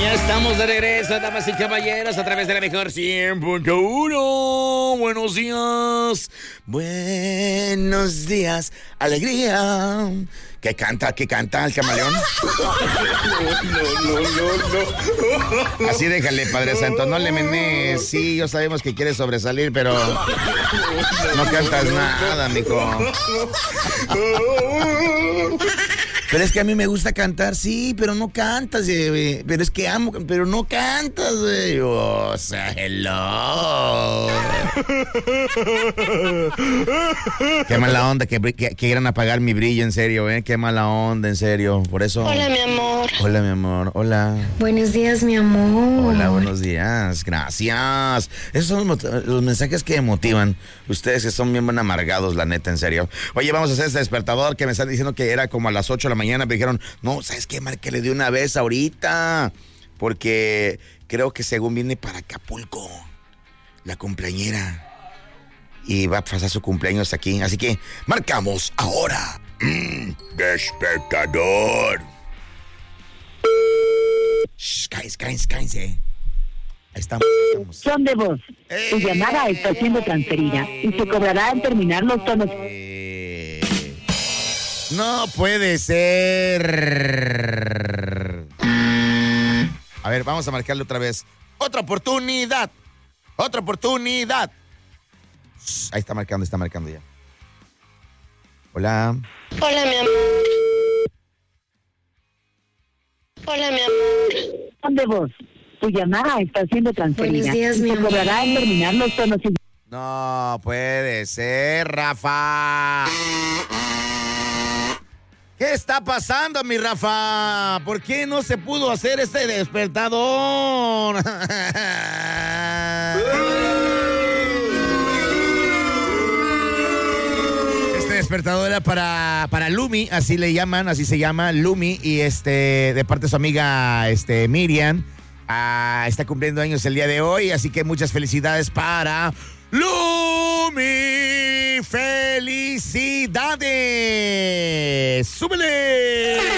Ya estamos de regreso, damas y caballeros, a través de la mejor 100.1. Buenos días. Buenos días, alegría. ¿Qué canta el camaleón? No. Así déjale, Padre Santo, no le menees. Sí, yo sabemos que quieres sobresalir, pero no cantas nada, mijo. Pero es que a mí me gusta cantar, sí, pero no cantas, güey. Pero es que amo, pero no cantas, güey. O sea, hello. Qué mala onda que quieran apagar mi brillo, en serio, Qué mala onda, en serio. Por eso. Hola, mi amor. Hola, mi amor. Hola. Buenos días, mi amor. Hola, buenos días. Gracias. Esos son los mensajes que me motivan. Ustedes que son bien amargados, la neta, en serio. Oye, vamos a hacer este despertador que me están diciendo que era como a las 8 de la mañana. Me dijeron, no, ¿sabes qué, Márquele de una vez ahorita? Porque creo que según viene para Acapulco la cumpleañera. Y va a pasar su cumpleaños aquí. Así que marcamos ahora. Despertador. Shh, cállense. Ahí estamos. Son de voz. Tu llamada está siendo transferida y se cobrará al terminar los tonos. No puede ser. A ver, vamos a marcarle otra vez. Otra oportunidad. Shh, ahí está marcando ya. Hola. Hola, mi amor. Hola, mi amor. Son de voz. Tu llamada está siendo transferida. Buenos días, y mi se amor. cobrará al terminar los tonos. No puede ser, Rafa. ¿Qué está pasando, mi Rafa? ¿Por qué no se pudo hacer este despertador? Este despertador era para Lumi, así se llama Lumi, y de parte de su amiga Miriam. Está cumpliendo años el día de hoy, así que muchas felicidades para Lumi. ¡Felicidades! ¡Súbele!